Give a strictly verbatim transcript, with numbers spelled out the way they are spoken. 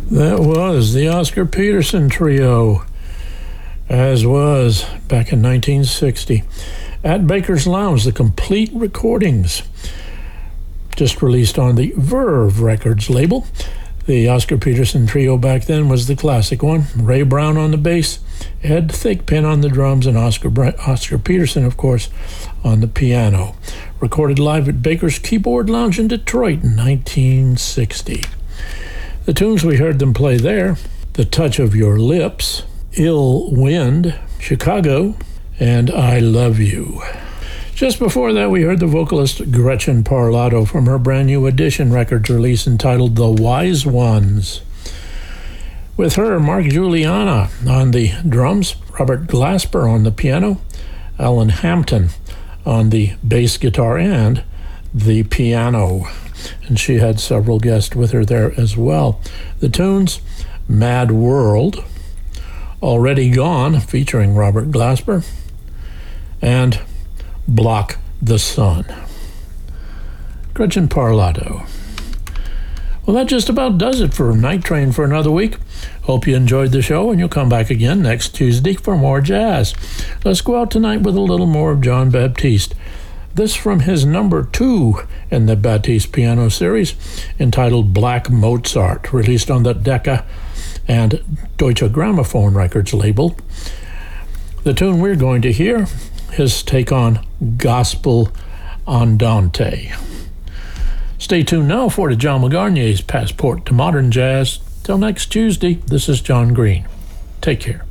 That was the Oscar Peterson Trio, as was back in nineteen sixty. At Baker's Lounge, the complete recordings, just released on the Verve Records label. The Oscar Peterson Trio back then was the classic one. Ray Brown on the bass, Ed Thigpen on the drums, and Oscar, Oscar Peterson, of course, on the piano. Recorded live at Baker's Keyboard Lounge in Detroit in nineteen sixty. The tunes we heard them play there: The Touch of Your Lips, Ill Wind, Chicago, and I Love You. Just before that, we heard the vocalist Gretchen Parlato from her brand new Edition Records release entitled The Wise Ones. With her, Mark Juliana on the drums, Robert Glasper on the piano, Alan Hampton on the bass guitar and the piano. And she had several guests with her there as well. The tunes: Mad World, Already Gone, featuring Robert Glasper, and Block the Sun. Gretchen Parlato. Well, that just about does it for Night Train for another week. Hope you enjoyed the show, and you'll come back again next Tuesday for more jazz. Let's go out tonight with a little more of John Baptiste. This from his number two in the Baptiste Piano Series, entitled Black Mozart, released on the Decca and Deutsche Grammophon Records label. The tune we're going to hear, his take on Gospel Andante. Stay tuned now for the John McGarnier's Passport to Modern Jazz. Till next Tuesday, this is John Green. Take care.